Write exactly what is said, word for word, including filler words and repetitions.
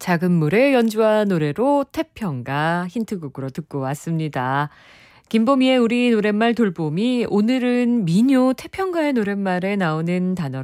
작은 물의 연주와 노래로 태평가 힌트곡으로 듣고 왔습니다. 김보미의 우리 노랫말 돌보미 오늘은 민요 태평가의 노랫말에 나오는 단어로